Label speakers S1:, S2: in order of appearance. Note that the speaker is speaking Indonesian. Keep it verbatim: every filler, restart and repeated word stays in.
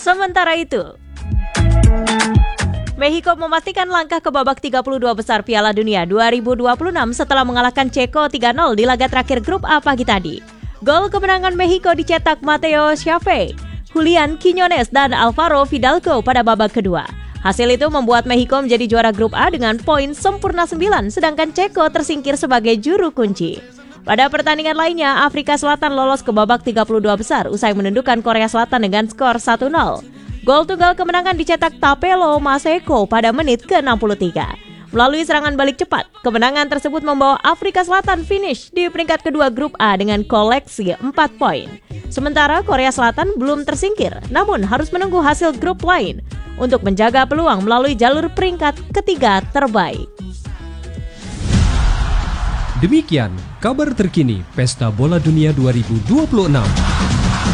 S1: Sementara itu, Meksiko memastikan langkah ke babak tiga puluh dua besar Piala Dunia dua ribu dua puluh enam setelah mengalahkan Ceko tiga nol di laga terakhir grup A pagi tadi. Gol kemenangan Meksiko dicetak Mateo Xavi, Julian Quiñones, dan Alvaro Fidalgo pada babak kedua. Hasil itu membuat Meksiko menjadi juara grup A dengan poin sempurna sembilan, sedangkan Ceko tersingkir sebagai juru kunci. Pada pertandingan lainnya, Afrika Selatan lolos ke babak tiga puluh dua besar usai menundukkan Korea Selatan dengan skor satu nol. Gol tunggal kemenangan dicetak Tapelo Maseko pada menit ke enam puluh tiga. Melalui serangan balik cepat, kemenangan tersebut membawa Afrika Selatan finish di peringkat kedua grup A dengan koleksi empat poin. Sementara Korea Selatan belum tersingkir, namun harus menunggu hasil grup lain untuk menjaga peluang melalui jalur peringkat ketiga terbaik.
S2: Demikian kabar terkini Pesta Bola Dunia dua ribu dua puluh enam.